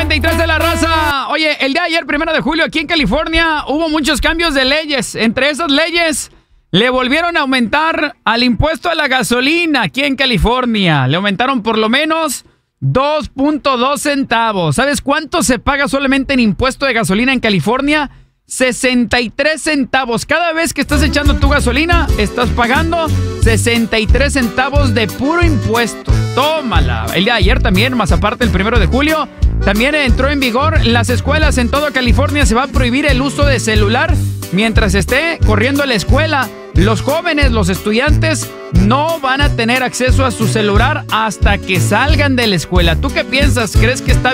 33 de la raza. Oye, el día de ayer, 1 de julio, aquí en California, hubo muchos cambios de leyes. Entre esas leyes, le volvieron a aumentar al impuesto a la gasolina aquí en California. Le aumentaron por lo menos 2.2 centavos. ¿Sabes cuánto se paga solamente en impuesto de gasolina en California? 63 centavos. Cada vez que estás echando tu gasolina, estás pagando 63 centavos de puro impuesto. Tómala. El día de ayer también, más aparte el 1 de julio, también entró en vigor en las escuelas en toda California. Se va a prohibir el uso de celular mientras esté corriendo a la escuela. Los jóvenes, los estudiantes, no van a tener acceso a su celular hasta que salgan de la escuela. ¿Tú qué piensas? ¿Crees que está